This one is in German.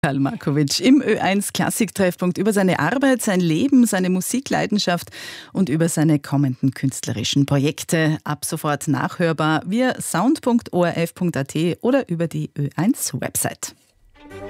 Karl Markovic im Ö1 Klassik-Treffpunkt über seine Arbeit, sein Leben, seine Musikleidenschaft und über seine kommenden künstlerischen Projekte. Ab sofort nachhörbar via sound.orf.at oder über die Ö1-Website.